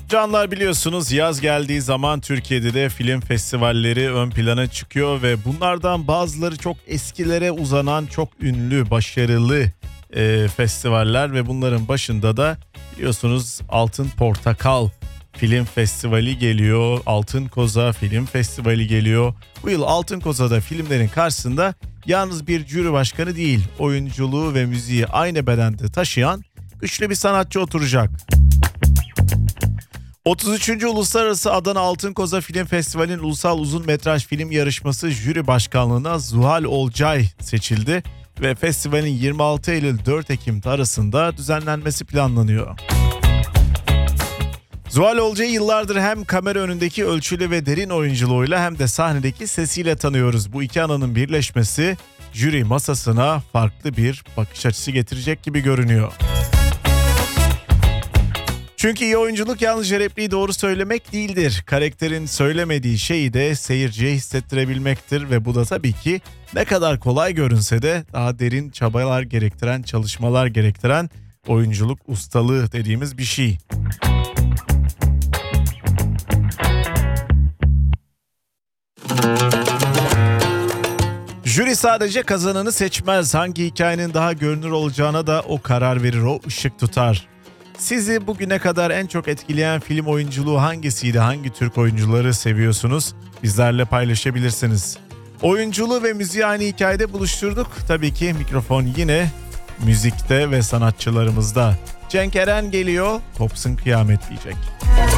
Canlar, biliyorsunuz yaz geldiği zaman Türkiye'de de film festivalleri ön plana çıkıyor ve bunlardan bazıları çok eskilere uzanan çok ünlü, başarılı festivaller ve bunların başında da biliyorsunuz Altın Portakal Film Festivali geliyor, Altın Koza Film Festivali geliyor. Bu yıl Altın Koza'da filmlerin karşısında yalnız bir jüri başkanı değil, oyunculuğu ve müziği aynı bedende taşıyan güçlü bir sanatçı oturacak. 33. Uluslararası Adana Altın Koza Film Festivali'nin ulusal uzun metraj film yarışması jüri başkanlığına Zuhal Olcay seçildi ve festivalin 26 Eylül 4 Ekim arasında düzenlenmesi planlanıyor. Zuhal Olcay'ı yıllardır hem kamera önündeki ölçülü ve derin oyunculuğuyla hem de sahnedeki sesiyle tanıyoruz. Bu iki ananın birleşmesi jüri masasına farklı bir bakış açısı getirecek gibi görünüyor. Çünkü iyi oyunculuk yalnızca repliği doğru söylemek değildir. Karakterin söylemediği şeyi de seyirciye hissettirebilmektir ve bu da tabii ki ne kadar kolay görünse de daha derin çabalar gerektiren, çalışmalar gerektiren oyunculuk ustalığı dediğimiz bir şey. Jüri sadece kazananı seçmez. Hangi hikayenin daha görünür olacağına da o karar verir, o ışık tutar. Sizi bugüne kadar en çok etkileyen film oyunculuğu hangisiydi? Hangi Türk oyuncuları seviyorsunuz? Bizlerle paylaşabilirsiniz. Oyunculuğu ve müziği aynı hikayede buluşturduk. Tabii ki mikrofon yine müzikte ve sanatçılarımızda. Cenk Eren geliyor, kopsun kıyamet diyecek.